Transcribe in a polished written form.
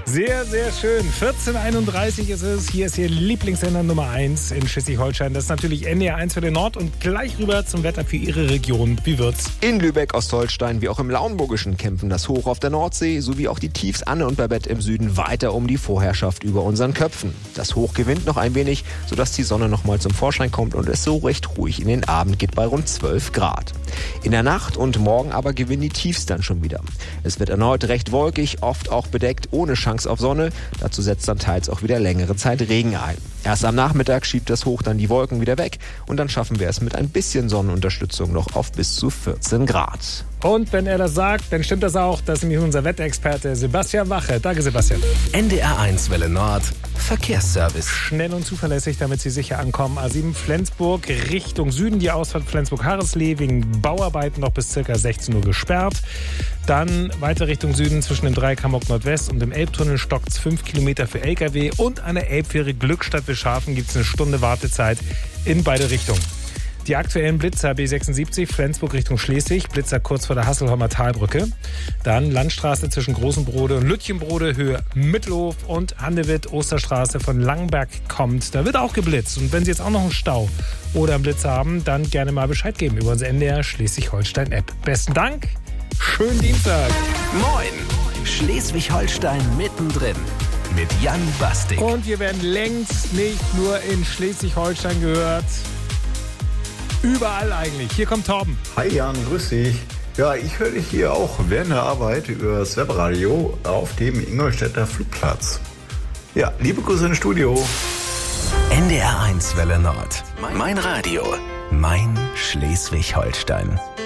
Sehr, sehr schön. 14:31 ist es. Hier ist Ihr Lieblingssender Nummer 1 in Schleswig-Holstein. Das ist natürlich NDR 1 für den Nord und gleich rüber zum Wetter für Ihre Region. Wie wird's? In Lübeck, Ostholstein wie auch im Lauenburgischen kämpfen das Hoch auf der Nordsee sowie auch die Tiefs Anne und Babett im Süden weiter um die Vorherrschaft über unseren Köpfen. Das Hoch gewinnt noch ein wenig, sodass die Sonne nochmal zum Vorschein kommt und es so recht ruhig in den Abend geht bei rund 12 Grad. In der Nacht und morgen aber gewinnen die Tiefs dann schon wieder. Es wird erneut recht wolkig, oft auch bedeckt, ohne Chance auf Sonne. Dazu setzt dann teils auch wieder längere Zeit Regen ein. Erst am Nachmittag schiebt das Hoch dann die Wolken wieder weg und dann schaffen wir es mit ein bisschen Sonnenunterstützung noch auf bis zu 14 Grad. Und wenn er das sagt, dann stimmt das auch. Das ist nämlich unser Wetterexperte Sebastian Wache. Danke, Sebastian. NDR 1 Welle Nord. Verkehrsservice. Schnell und zuverlässig, damit Sie sicher ankommen. A7 Flensburg Richtung Süden. Die Ausfahrt Flensburg-Harreslee wegen Bauarbeiten noch bis ca. 16 Uhr gesperrt. Dann weiter Richtung Süden zwischen dem Dreieck Hamburg-Nordwest und dem Elbtunnel stockt's 5 Kilometer für LKW. Und an der Elbfähre Glückstadt-Wilschafen gibt es eine Stunde Wartezeit in beide Richtungen. Die aktuellen Blitzer B76 Flensburg Richtung Schleswig, Blitzer kurz vor der Hasselholmer Talbrücke. Dann Landstraße zwischen Großenbrode und Lütchenbrode, Höhe Mittelhof und Handewitt, Osterstraße von Langenberg kommt. Da wird auch geblitzt. Und wenn Sie jetzt auch noch einen Stau oder einen Blitzer haben, dann gerne mal Bescheid geben über unsere NDR Schleswig-Holstein-App. Besten Dank, schönen Dienstag. Moin, Schleswig-Holstein mittendrin mit Jan Bastik. Und wir werden längst nicht nur in Schleswig-Holstein gehört. Überall eigentlich. Hier kommt Torben. Hi Jan, grüß dich. Ja, ich höre dich hier auch während der Arbeit über das Webradio auf dem Ingolstädter Flugplatz. Ja, liebe Grüße ins Studio. NDR 1 Welle Nord. Mein Radio. Mein Schleswig-Holstein.